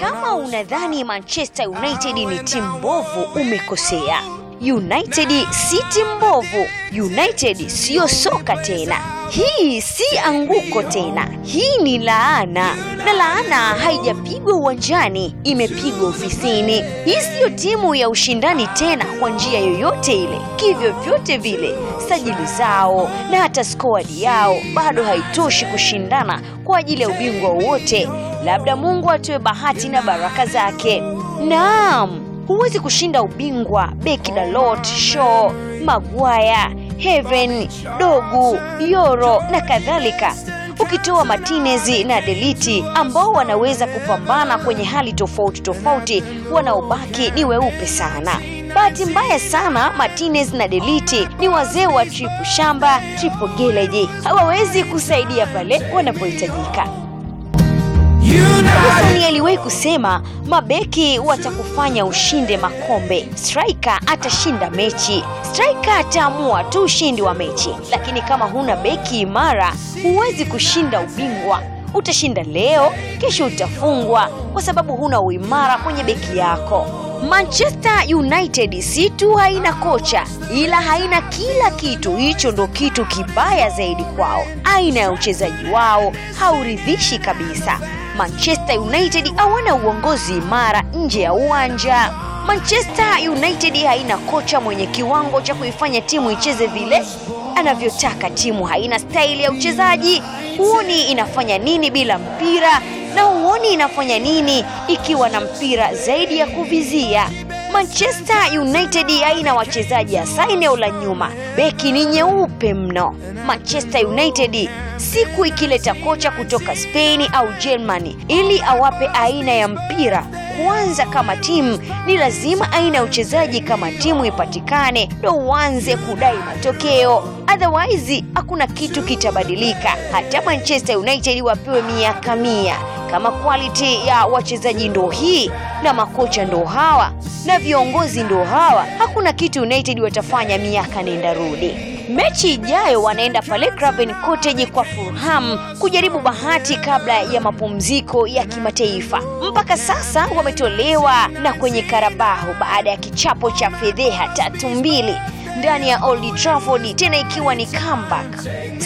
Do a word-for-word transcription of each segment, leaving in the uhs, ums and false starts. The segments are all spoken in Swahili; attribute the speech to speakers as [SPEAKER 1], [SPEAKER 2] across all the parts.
[SPEAKER 1] Kama unadhani Manchester United ni timu mbovu, umekosea. United si timu mbovu. United sio soka tena. Hii si anguko tena. Hii ni laana. Na laana haijapigwa uwanjani, imepigwa ofisini. Hii sio timu ya ushindani tena kwa njia yoyote ile. Kivyo vyote vile, sajili zao na hata squad yao bado haitoshi kushindana kwa ajili ya ubingwa wote. Labda Mungu atoe bahati na baraka zake. Naam, huwezi kushinda ubingwa beki Dalot, Shaw, Maguire, Heaven, Dogu, Yoro na kadhalika, ukitoa Martinez na Delite ambao wanaweza kupambana kwenye hali tofauti tofauti. Wanaobaki ni weupe sana. Bahati mbaya sana, Martinez na Delite ni wazee wa triple shamba, triple geleji. Hawawezi kusaidia pale wanapohitajika. Ferguson aliwahi kusema mabeki watakufanya ushinde makombe, striker atashinda mechi. Striker ataamua tu ushindi wa mechi, lakini kama huna beki imara huwezi kushinda ubingwa. Utashinda leo, kesho utafungwa kwa sababu huna uimara kwenye beki yako. Manchester United si tu haina kocha, ila haina kila kitu. Hicho ndo kitu kibaya zaidi kwao. Aina ya uchezaji wao hauridhishi kabisa. Manchester United hawana uongozi imara nje ya uwanja. Manchester United haina kocha mwenye kiwango cha kuifanya timu icheze vile anavyotaka. Timu haina staili ya uchezaji. Huoni inafanya nini bila mpira, na huoni inafanya nini ikiwa na mpira zaidi ya kuvizia. Manchester United haina wachezaji hasa eneo la nyuma. Beki ni nyeupe mno. Manchester United siku ikileta kocha kutoka Spain au Germany ili awape aina ya mpira kwanza kama timu, ni lazima aina ya uchezaji kama timu ipatikane ndo uanze kudai matokeo. Otherwise hakuna kitu kitabadilika. Hata Manchester United wapewe miaka mia, kama quality ya wachezaji ndo hii na makocha ndo hawa na viongozi ndo hawa, hakuna kitu United watafanya miaka nenda rudi. Mechi ijayo wanaenda pale Craven Cottage kwa Fulham kujaribu bahati kabla ya mapumziko ya kimataifa. Mpaka sasa wametolewa na kwenye Carabao baada ya kichapo cha fedheha tatu mbili ndani ya Old Trafford, tena ikiwa ni comeback.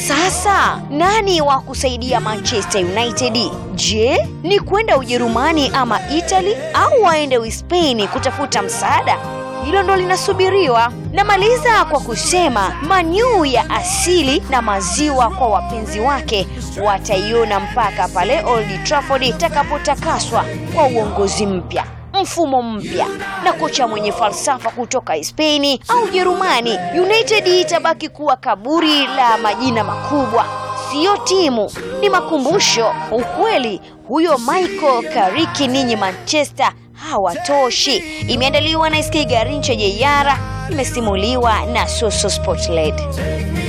[SPEAKER 1] Sasa nani wa kusaidia Manchester United? Je, ni kwenda Ujerumani ama Italy au waende Uhispania kutafuta msaada? Hilo ndo linasubiriwa. Namaliza kwa kusema manyu ya asili na maziwa kwa wapenzi wake wataiona mpaka pale Old Trafford itakapotakaswa kwa uongozi mpya, mfumo mpya na kocha mwenye falsafa kutoka Hispania au Ujerumani. United itabaki kuwa kaburi la majina makubwa, sio timu, ni makumbusho. Ukweli huyo Michael Carrick, ninyi Manchester hawatoshi. Imeandaliwa na S K Garincha Jeyara, imesimuliwa na Soso Spotlight.